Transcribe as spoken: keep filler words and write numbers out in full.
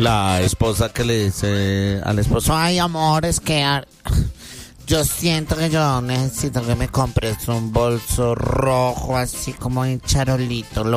La esposa que le dice al esposo, ay amor, es que ar- yo siento que yo necesito que me compres un bolso rojo así como en charolito. Lo